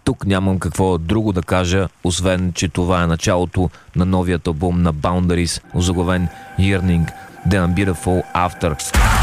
Тук нямам какво друго да кажа, освен, че това е началото на новият албум на Boundaries, озаглавен Yearning, Then Beautiful After.